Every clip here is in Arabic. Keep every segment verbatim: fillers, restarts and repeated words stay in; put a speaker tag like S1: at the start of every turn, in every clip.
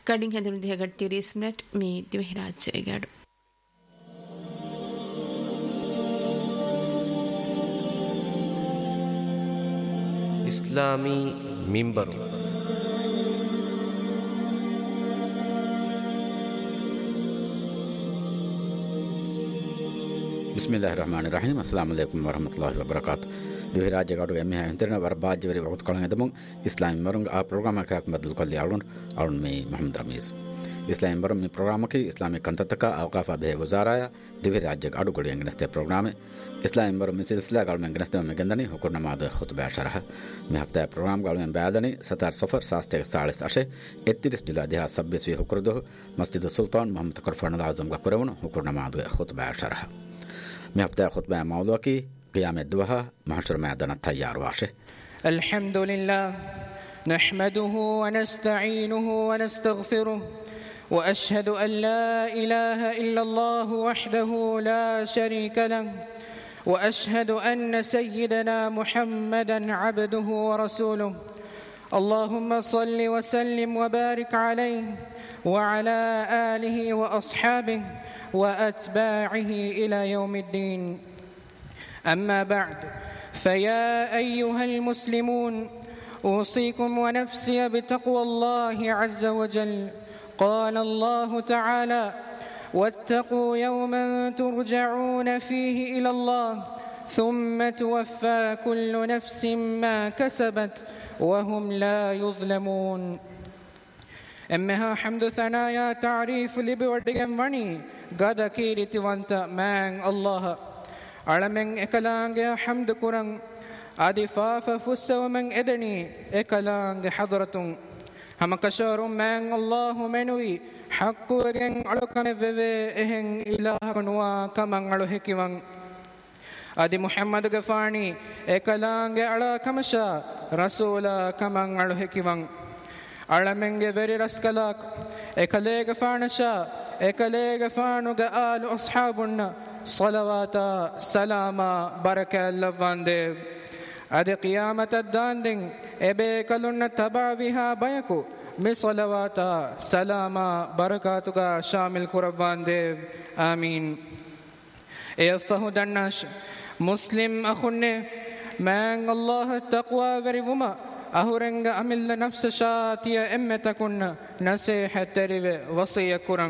S1: ಕಡಿಂಗ್ ಹೆಂದಿನ ದಿಹ ಗಟ್ಟಿ ಸ್ಮಿನಟ್ ಮೀ ದಿವಹಿರಾಜ್ ಎಗಾಡು
S2: ಇಸ್ಲಾಮಿ ಮಿಂಬರು
S3: ಬಿಸ್ಮಿಲ್ಲಾಹಿರ್ ರಹಮಾನಿರ್ ರಹೀಮ್ ಅಸ್ಸಲಾಮು ಅಲೈಕುಂ ವರಹಮತುಲ್ಲಾಹಿ ವಬರಕಾತು ದಿವಹಿರಾಜ್ ಎಗಾಡು ಎಮ್ಮೆ ಹಿಂತಿನ ವರಬಾಜ್ ವರಿ ವಕ್ತ ಕಳಂ ಎದಮು ಇಸ್ಲಾಮಿ ಮರುಂಗ ಆ ಪ್ರೋಗ್ರಾಮ್ ಹಾಕಿ ಮದಲ್ ಕೊಲ್ಲಿ ಆಳುನ್ ಆಳುನ್ ಮೇ ಮೊಹಮ್ಮದ್ ರಮೀಸ್ ಇಸ್ಲಾಮಿ ಮರುಂ ಮಿ ಪ್ರೋಗ್ರಾಮ್ ಕಿ ಇಸ್ಲಾಮಿ ಕಂತತಕ ಅವಕಾಫ ಬೆ ವಜಾರಾಯ ದಿವಹಿರಾಜ್ ಎಗಾಡು ಗಡಿ ಅಂಗನಸ್ತೆ ಪ್ರೋಗ್ರಾಮ್ ಇಸ್ಲಾಮಿ ಮರುಂ ಮಿ ಸಿಲ್ಸಿಲಾ ಗಾಳು ಅಂಗನಸ್ತೆ ಮೆಗಂದನಿ ಹುಕುರ್ ನಮಾದ ಖುತ್ಬಾ ಶರಹ ಮಿ ಹಫ್ತಾ ಪ್ರೋಗ್ರಾಮ್ ಗಾಳು ಮೆ ಬಾದನಿ ಸತಾರ್ ಸಫರ್ ಸಾಸ್ತೆ ಚಾಳಿಸ್ ಅಶೆ ಎತ್ತಿರಿಸ್ ಜುಲಾ ದಿಹ ಸಬ್ಬಿಸ್ ವಿ ಹುಕುರ್ ದೋ ಮಸ್ಜಿದ್ ಸುಲ್ತಾನ್ ಮೊಹಮ್ಮದ್ ಕರ್ಫಾನ್ ಆಜಮ್ ಗ ಕುರವನ ಹುಕುರ್ ನಮಾದ ಖುತ್ಬಾ ಶರಹ مي هفته خطبة موضوعي قيام الدوها محشر معدنا التيار واشه.
S4: الحمد لله نحمده ونستعينه ونستغفره وأشهد أن لا إله إلا الله وحده لا شريك له وأشهد أن سيدنا محمدا عبده ورسوله اللهم صل وسلم وبارك عليه وعلى آله وأصحابه وأتباعه إلى يوم الدين أما بعد فيا أيها المسلمون أوصيكم ونفسي بتقوى الله عز وجل قال الله تعالى واتقوا يوما ترجعون فيه إلى الله ثم توفى كل نفس ما كسبت وهم لا يظلمون أمها حمد ثنايا تعريف لبودهم وني قد كيرت وانت مان الله علمن اكلانگ حمد كرن ادي فاف فس ومن ادني اكلانگ حضرتون هم كشور مان الله منوي حق وگن علكن ووي اهن اله كنوا كمن علو هكيون ادي محمد غفاني اكلانگ على كمشا رسولا كمن علو هكيون علمن غير رسكلاك اكليگ فانشا اكليگ فانوگ آل اصحابنا صلواتا سلاما بركة اللفاندي ادي قيامة الداندين ابي كلن تباويها بيكو مي صلواتا سلاما بركاتوغا شامل كرباندي آمين ايفه دناش مسلم اخوني من الله التقوى وريوما أهورنغ أمل نفس شاتيا إمتكن نصيحة تريب وصية كرن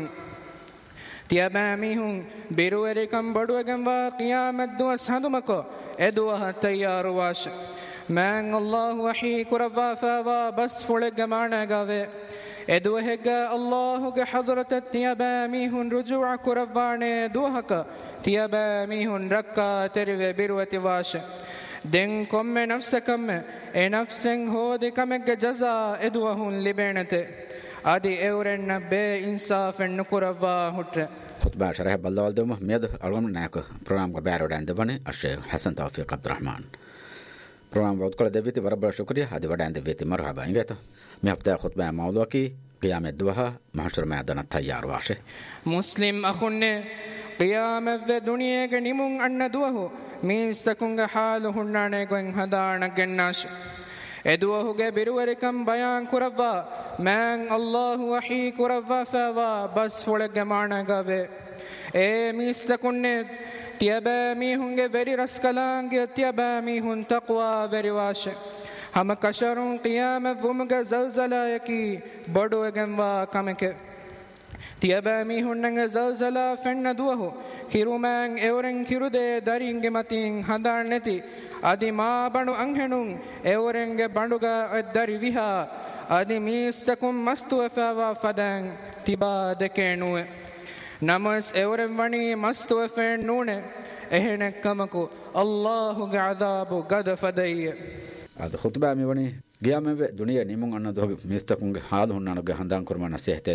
S4: تياباميهم بيرويركم بدوغم وقيامة دو سهدمكو ادوها تيار واش من الله وحي كرفا فوا بس فلقمانا غاوي ادوهگ الله حضرت تياباميهم رجوع كرفاني دوهك تياباميهم ركا تريب بيروتي واش دين كم نفسكم اي نفسن هودي كمك جزاء ادوهن لبينته ادي اورن بي انصاف نكروا هټ
S3: خطبه شرح بلال دم ميد علم ناك پروگرام کو بارو دند بني الشيخ حسن توفيق عبد الرحمن پروگرام وقت کول دبيتي وربل شکریہ ادي ودند بيتي مرحبا انگتا مي هفته خطبه موضوعي قيام الدوها محشر معدن التيار واشه
S4: مسلم اخن قيام الدنيا غنيمون ان دوه ميستكونغ حاله نانه گن هدان گناش ادوهوگه بیروریکم بیان کروا من الله وحی کروا فوا بس فلگ مانگاوه اے میستکونه تیابا میهونگه وری رسکلانگه تیابا میهون تقوا وری واشه هم کشرون قیام ومگ زلزله یکی بڑوگم وا کمکه تیابا میهوننگ زلزله فن دوهو kiruman euren kirude daringe matin hadaneti adi ma bandu anhenun eurenge banduga dari viha adi mistakum mastu afawa fadan tiba dekenu namas euren wani mastu afen nune ehne kamaku allah gadabu gad fadai
S3: ad khutba mi wani giyame duniya nimun anna dog mistakum hal hunnanu ge handan kurmana sehte